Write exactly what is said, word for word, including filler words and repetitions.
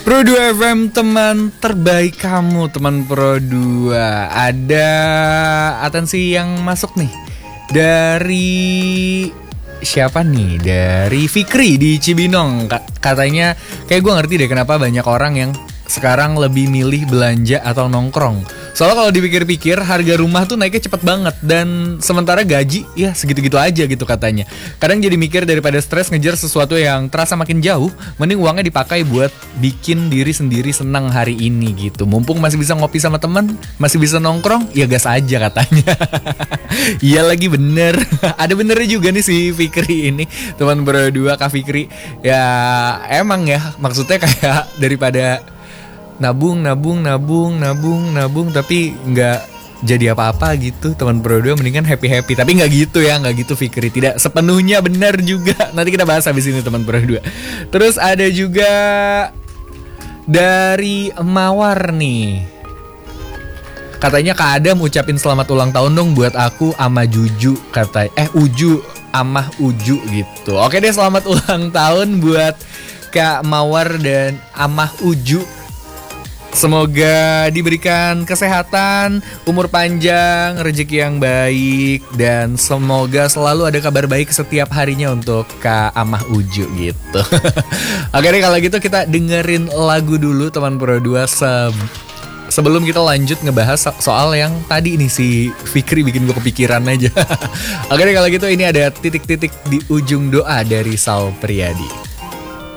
Pro dua F M, teman terbaik kamu, teman Pro dua. Ada atensi yang masuk nih dari siapa nih? Dari Fikri di Cibinong. Katanya kayak gue ngerti deh kenapa banyak orang yang sekarang lebih milih belanja atau nongkrong. Soalnya kalau dipikir-pikir harga rumah tuh naiknya cepet banget. Dan sementara gaji ya segitu-gitu aja gitu katanya. Kadang jadi mikir daripada stres ngejar sesuatu yang terasa makin jauh, mending uangnya dipakai buat bikin diri sendiri senang hari ini gitu. Mumpung masih bisa ngopi sama teman, masih bisa nongkrong, ya gas aja katanya. Iya lagi bener. Ada benernya juga nih si Fikri ini, teman berdua Kak Fikri. Ya emang ya, maksudnya kayak daripada nabung, nabung, nabung, nabung, nabung, tapi nggak jadi apa-apa gitu, teman Pro dua mendingan happy-happy. Tapi nggak gitu ya, nggak gitu Fikri. Tidak sepenuhnya benar juga. Nanti kita bahas habis ini teman Pro dua. Terus ada juga dari Mawar nih. Katanya Kak Adam ucapin selamat ulang tahun dong buat aku ama Juju, kata eh Uju, amah Uju gitu. Oke deh, selamat ulang tahun buat Kak Mawar dan amah Uju. Semoga diberikan kesehatan, umur panjang, rezeki yang baik, dan semoga selalu ada kabar baik setiap harinya untuk Kak Amah Uju gitu. Oke deh, kalau gitu kita dengerin lagu dulu teman Pro dua se- sebelum kita lanjut ngebahas soal yang tadi nih si Fikri bikin gue kepikiran aja. Oke deh, kalau gitu ini ada titik-titik di ujung doa dari Sal Priadi.